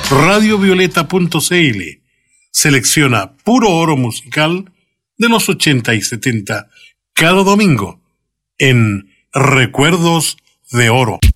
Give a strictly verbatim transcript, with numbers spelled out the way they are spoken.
radio violeta punto c l selecciona puro oro musical de los ochenta y setenta cada domingo en Recuerdos de Oro.